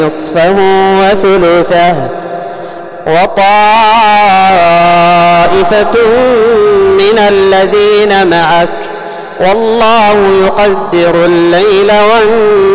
نصفه وثلثه وطائفة من الذين معك والله يقدر الليل والنهار